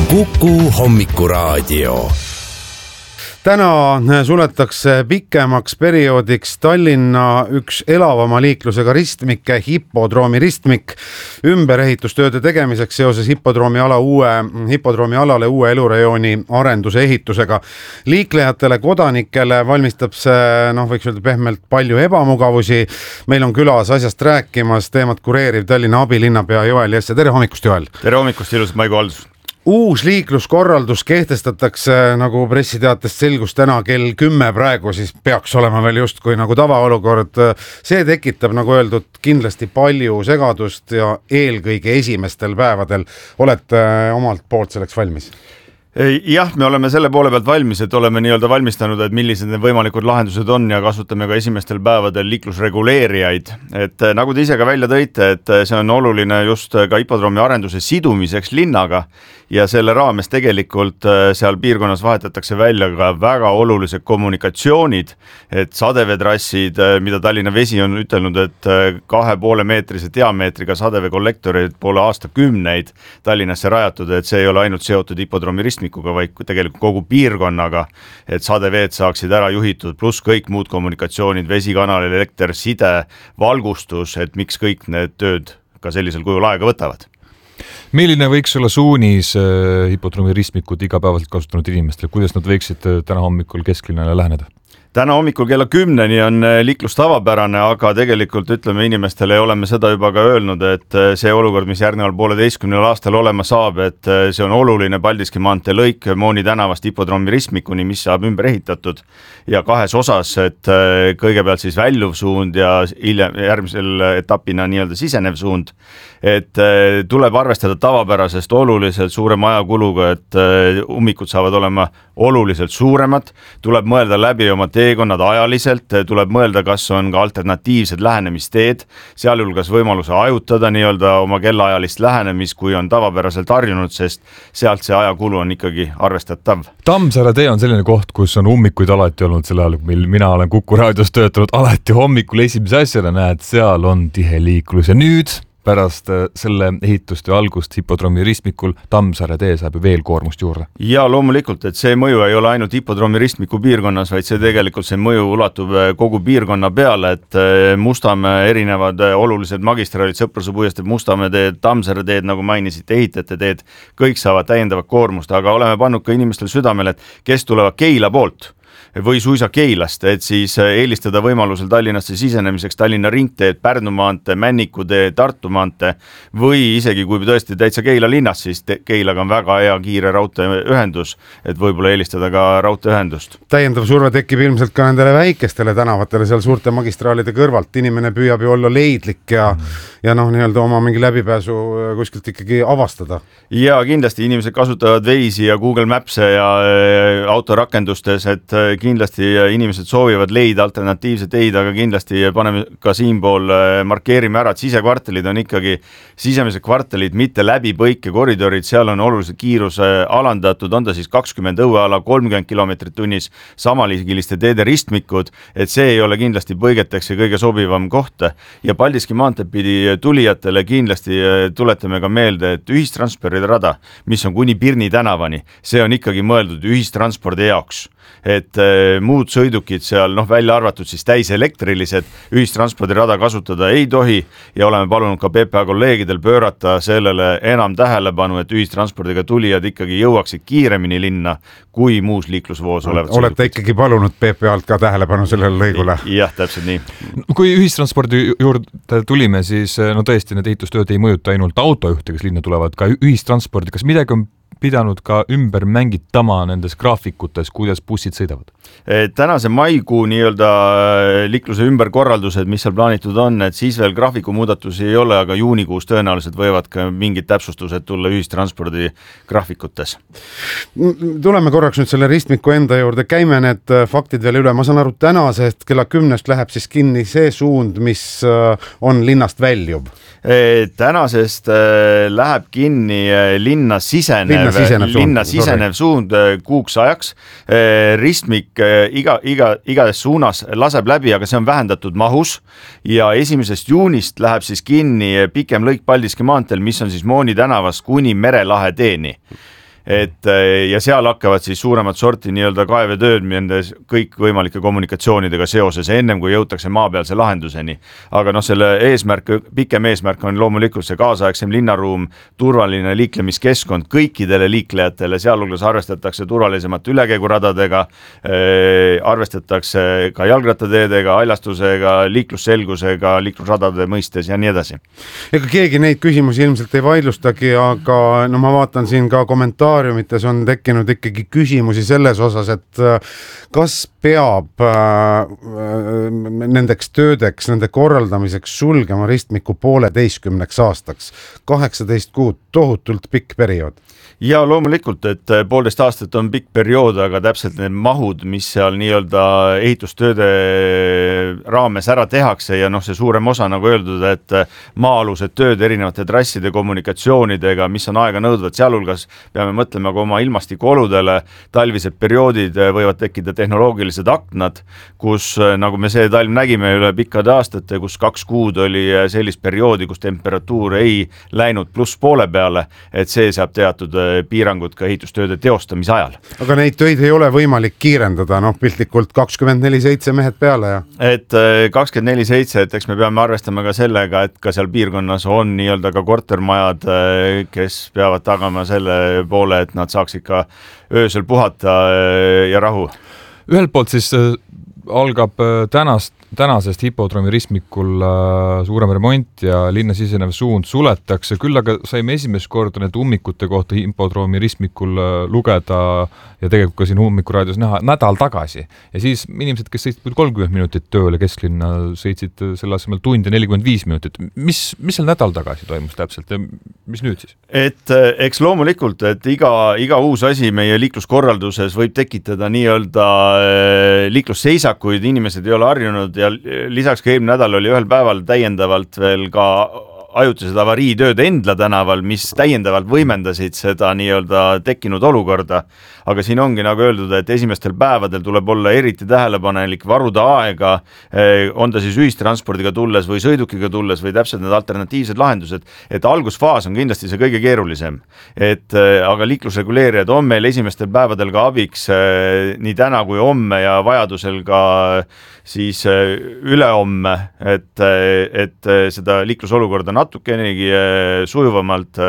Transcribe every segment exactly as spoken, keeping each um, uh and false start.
Kuku Hommikuraadio. Täna suletakse pikemaks perioodiks Tallinna üks elavama liiklusega ristmikke, hipodroomi ristmik, ümberehitustööde tegemiseks seoses hipodroomi ala uue, hipodroomi alale uue elurajooni arenduse ehitusega. Liiklejatele, kodanikele valmistab see, noh, võiks öelda pehmelt palju ebamugavusi. Meil on külas asjast rääkimas teemat kureeriv Tallinna abilinnapea Joel Jesse. Tere hommikust, Joel! Tere hommikust, ilusat maikuu aldus! Uus liikluskorraldus kehtestatakse, nagu pressiteatest selgus täna kell kümme praegu, siis peaks olema veel justkui nagu tavaolukord. See tekitab, nagu öeldud, kindlasti palju segadust ja eelkõige esimestel päevadel. Olete omalt poolt selleks valmis? Jah, me oleme selle poole pealt valmis, et oleme nii-öelda valmistanud, et millised need võimalikud lahendused on ja kasutame ka esimestel päevadel liiklusreguleerijaid. Et nagu te ise ka välja tõite, et see on oluline just ka hipodroomi arenduse sidumiseks linnaga ja selle raames tegelikult seal piirkonnas vahetatakse välja ka väga olulised kommunikatsioonid, et sadeveetrassid, mida Tallinna Vesi on ütelnud, et kahe poole meetrise diameetriga sadeveekollektorid poole aastakümneid Tallinnasse rajatud, et see ei ole ainult seotud hipodroomi ristmikuga, vaid tegelikult kogu piirkonnaga, et sadeveed saaksid ära juhitud, pluss kõik muud kommunikatsioonid, vesikanal, elekter, side, valgustus, et miks kõik need tööd ka sellisel kujul aega võtavad. Milline võiks olla suunis äh, hipodroomi ristmikud igapäevaselt kasutanud inimestele, kuidas nad võiksid äh, täna hommikul kesklinnale läheneda? Täna hommikul kella kümneni on liiklus tavapärane, aga tegelikult ütleme inimestele ja oleme seda juba ka öelnud, et see olukord, mis järgneval pooleteistkümnel aastal olema saab, et see on oluline Paldiski maantee lõik Mooni tänavast hipodroomi ristmikuni, mis saab ümber ehitatud ja kahes osas, et kõigepealt siis väljuv suund ja hiljem järgmisel etapina nii-öelda sisenev suund, et tuleb arvestada tavapärasest oluliselt suurema ajakuluga, et ummikud saavad olema oluliselt suuremad, tuleb mõelda läbi oma teekonnad ajaliselt, tuleb mõelda, kas on ka alternatiivsed lähenemisteed, sealhulgas võimaluse ajutada nii-öelda oma kellaajalist lähenemist, kui on tavapäraselt harjunud, sest sealt see ajakulu on ikkagi arvestatav. Tammsaare tee on selline koht, kus on ummikuid alati olnud sel ajal, mil mina olen Kuku raadios töötanud, alati hommikul esimese asjana näed, seal on tihe liiklus ja nüüd pärast selle ehituste algust hipodroomi ristmikul Tammsaare tee saab ju veel koormust juurde. Ja loomulikult, et see mõju ei ole ainult hipodroomi ristmiku piirkonnas, vaid see tegelikult see mõju ulatub kogu piirkonna peale, et Mustamäe erinevad olulised magistraalid, Sõpruse puiestee, Mustamäe teed, Tammsaare teed, nagu mainisite, ehitajate teed, kõik saavad täiendavat koormust, aga oleme pannud ka inimestel südamel, et kes tulevad Keila poolt või suisa Keilast, et siis eelistada võimalusel Tallinnasse sisenemiseks Tallinna ringteed, Pärnu maantee, Männiku tee, Tartu maantee või isegi kui tõesti täitsa Keila linnas, siis Keilaga on väga hea kiire raudteeühendus, et võib-olla eelistada ka raudteeühendust. Täiendav surve tekib ilmselt ka nendele väikestele tänavatele seal suurte magistraalide kõrvalt. Inimene püüab ju olla leidlik ja, ja noh, nii-öelda oma mingi läbipääsu kuskilt ikkagi avastada. Ja kindlasti inimesed kasutavad Waze'i ja Google Maps'e ja autorakendustes, et kindlasti inimesed soovivad leida alternatiivse teid, aga kindlasti paneme ka siinpool, markeerime ära, et sisekvartalid on ikkagi sisemised kvartalid, mitte läbi põike koridorid, seal on oluliselt kiiruse alandatud, on ta siis kakskümmend õueala, kolmkümmend kilomeetrit tunnis, samaliigiliste teede ristmikud, et see ei ole kindlasti põigeteks ja kõige sobivam koht. Ja Paldiski maanteed pidi tulijatele kindlasti tuletame ka meelde, et ühistranspordi rada, mis on kuni Pirni tänavani, see on ikkagi mõeldud ühistranspordi jaoks. Et äh, muud sõidukid seal, noh, välja arvatud siis täis elektrilised, ühistranspordirada kasutada ei tohi ja oleme palunud ka P P A kolleegidel pöörata sellele enam tähelepanu, et ühistranspordiga tulijad ikkagi jõuaksid kiiremini linna kui muus liiklusvoos olevad sõidukid. Olete ikkagi palunud P P A-lt ka tähelepanu sellele lõigule? Jah, täpselt nii. Kui ühistranspordi juurde tulime, siis no tõesti need ehitustööd ei mõjuta ainult autojuhte, kes linna tulevad, ka ühistranspordi, kas midagi on pidanud ka ümber mängitama nendes graafikutes, kuidas bussid sõidavad? Tänase maikuu nii-öelda liikluse ümberkorraldused, mis seal plaanitud on, et siis veel graafiku muudatusi ei ole, aga juunikuus tõenäoliselt võivad ka mingid täpsustused tulla ühistranspordi graafikutes. Tuleme korraks nüüd selle ristmiku enda juurde, käime need faktid veel üle. Ma saan aru, tänasest kella kümnest läheb siis kinni see suund, mis on linnast väljub. Tänasest läheb kinni linna sisenev, linna sisenev, linna sisenev suund kuuks ajaks. Ristmik iga, iga, igades suunas laseb läbi, aga see on vähendatud mahus ja esimesest juunist läheb siis kinni pikem lõik Paldiski maanteel, mis on siis Mooni tänavast kuni Merelahe teeni. et ja seal hakkavad siis suuremat sorti nii-öelda kaevetööd nendes kõikvõimalike kommunikatsioonidega seoses, ennem kui jõutakse maapealse lahenduseni. aga noh, selle eesmärk, pikem eesmärk on loomulikult see kaasaegsem linnaruum, turvaline liiklemiskeskkond kõikidele liiklejatele, sealhulgas arvestatakse turvalisemate ülekäiguradadega, arvestatakse ka jalgrattateedega, haljastusega, liiklusselgusega, liiklusradade mõistes ja nii edasi. Ega keegi neid küsimusi ilmselt ei vaidlustagi, aga no ma vaatan siin ka kommentaariumites on tekkinud ikkagi küsimusi selles osas, et kas peab äh, nendeks töödeks, nende korraldamiseks sulgema ristmiku pooleteistkümneks aastaks, kaheksateist kuud, tohutult pikk periood. Ja loomulikult, et poolteist aastat on pikk periood, aga täpselt need mahud, mis seal nii-öelda ehitustööde raames ära tehakse ja noh, see suurem osa nagu öeldud, et maa-alused tööd erinevate trasside kommunikatsioonidega, mis on aega nõudvad, sealhulgas peame mõtlema ka oma ilmastikuoludele, talvised perioodid võivad tekkida tehnoloogilised aknad, kus nagu me see talv nägime üle pikkade aastate, kus kaks kuud oli sellist perioodi, kus temperatuur ei läinud pluss poole peale, et see saab teatud piirangud ka ehitustööde teostamise ajal. Aga neid töid ei ole võimalik kiirendada, noh piltlikult kakskümmend neli seitse mehed peale ja. Et kakskümmend neli seitse, et eks me peame arvestama ka sellega, et ka seal piirkonnas on nii-öelda ka kortermajad, kes peavad tagama selle poole, et nad saaks ikka öösel puhata ja rahu. Ühelt poolt siis algab tänast tänasest hipodroomi ristmikul suurem remont ja linna sisenev suund suletakse, küll aga saime esimest korda need ummikute kohta hipodroomi ristmikul lugeda ja tegelikult ka siin ummikuraadios näha nädal tagasi. Ja siis inimesed, kes sõitsid kolmkümmend minutit tööle kesklinna, sõitsid selle asemel tund ja nelikümmend viis minutit. Mis, mis seal nädal tagasi toimus täpselt ja mis nüüd siis? Et eks loomulikult, et iga, iga uus asi meie liikluskorralduses võib tekitada nii-öelda liiklusseisakuid, inimesed ei ole harjunud ja lisaks ka eelmine nädal oli ühel päeval täiendavalt veel ka ajutised avariitööd Endla tänaval, mis täiendavalt võimendasid seda nii-öelda tekkinud olukorda. Aga siin ongi nagu öeldud, et esimestel päevadel tuleb olla eriti tähelepanelik, varuda aega, on ta siis ühistranspordiga tulles või sõidukiga tulles või täpselt need alternatiivsed lahendused, et algusfaas on kindlasti see kõige keerulisem. Et, aga liiklusreguleerijad on meil esimestel päevadel ka abiks nii täna kui homme ja vajadusel ka siis ülehomme, et, et seda liiklusolukorda natukenegi sujuvamalt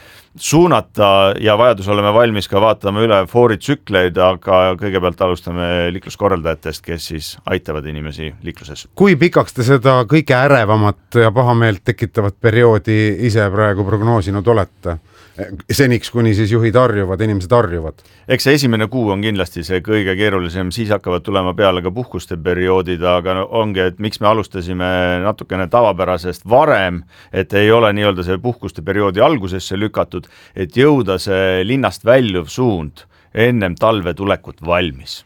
suunata ja vajadus oleme valmis ka vaatama üle fooritsükleid, aga kõigepealt alustame liikluskorraldajatest, kes siis aitavad inimesi liikluses. Kui pikaks te seda kõige ärevamat ja pahameelt tekitavat perioodi ise praegu prognoosinud olete? Seniks, kuni siis juhid harjuvad, inimesed harjuvad. Eks see esimene kuu on kindlasti see kõige keerulisem, siis hakkavad tulema peale ka puhkuste perioodid, aga ongi, et miks me alustasime natukene tavapärasest varem, et ei ole nii-öelda see puhkuste perioodi algusesse lükatud, et jõuda see linnast väljuv suund ennem talve tulekut valmis.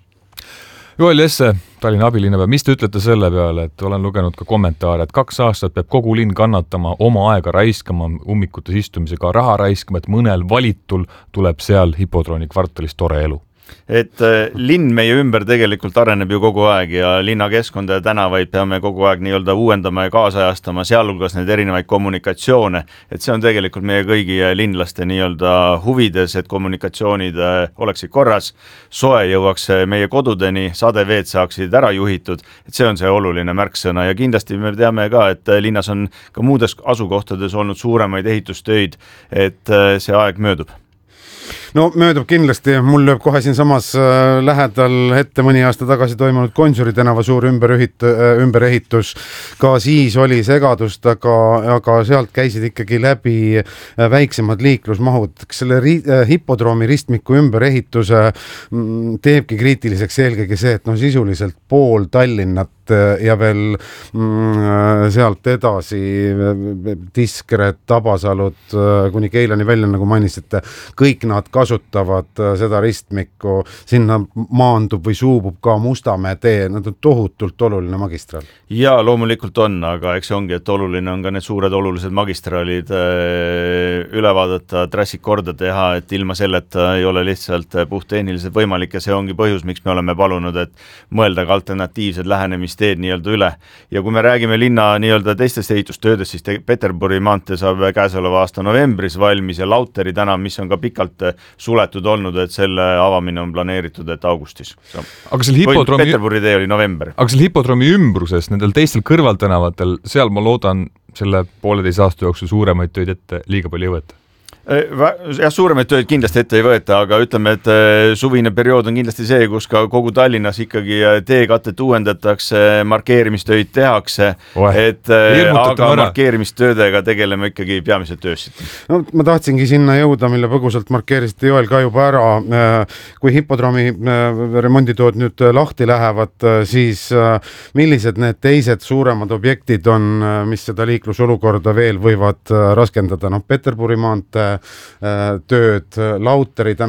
Joel Jesse, Tallinna abilinnapea, mis te ütlete selle peale, et olen lugenud ka kommentaare, et kaks aastat peab kogu linn kannatama, oma aega raiskama, ummikutes istumisega raha raiskama, et mõnel valitul tuleb seal hipodrooni kvartalis tore elu? Et linn meie ümber tegelikult areneb ju kogu aeg ja linnakeskkonda ja tänavaid peame kogu aeg nii-öelda uuendama ja kaasajastama, sealhulgas need erinevaid kommunikatsioone, et see on tegelikult meie kõigi linlaste nii-öelda huvides, et kommunikatsioonid oleksid korras, soe jõuaks meie kodudeni, sadeveed saaksid ära juhitud, et see on see oluline märksõna ja kindlasti me teame ka, et linnas on ka muudes asukohtades olnud suuremaid ehitustöid, et see aeg möödub. No möödub kindlasti, mul lööb kohe siin samas lähedal ette mõni aasta tagasi toimunud Gonsiori tänava suur ümberühit, ümberehitus. Ka siis oli segadust, aga, aga sealt käisid ikkagi läbi väiksemad liiklusmahud. Selle ri, hipodroomi ristmiku ümberehituse teebki kriitiliseks eelkõige see, et no sisuliselt pool Tallinnat ja veel mm, sealt edasi Tiskred, Tabasalud kuni Keilani välja, nagu mainisite, kõik nad kasutavad seda ristmikku, sinna maandub või suubub ka Mustamäe tee, nad on tohutult oluline magistraal. Ja loomulikult on, aga eks ongi, et oluline on ka need suured olulised magistraalid üle vaadata, trassid korda teha, et ilma selleta ei ole lihtsalt puhttehniliselt võimalik ja see ongi põhjus, miks me oleme palunud, et mõelda ka alternatiivsed lähenemist läbimisteed nii-öelda üle. Ja kui me räägime linna nii-öelda teistest ehitustöödest, siis Peterburi maantee saab käesoleva aasta novembris valmis ja Lauteri tänav, mis on ka pikalt suletud olnud, et selle avamine on planeeritud, et augustis. Aga seal hipodroomi... Peterburi tee oli november. Aga seal hipodroomi ümbruses, nendel teistel kõrvaltänavatel, seal ma loodan selle pooleteise aasta jooksul suuremaid tööd ette liiga palju ei võeta. Jah, suuremaid tööd kindlasti ette ei võeta, aga ütleme, et suvine periood on kindlasti see, kus ka kogu Tallinnas ikkagi teekatet uuendatakse, markeerimistöid tehakse, Oe, et aga mõra. markeerimistöödega tegeleme ikkagi peamiselt töössid. No, ma tahtsingi sinna jõuda, mille põgusalt markeerisite Joel ka juba ära. Kui hipodroomi remonditööd nüüd lahti lähevad, siis millised need teised suuremad objektid on, mis seda liiklusolukorda veel võivad raskendada? No, Peterburi maantee tööd, Lauteri tänav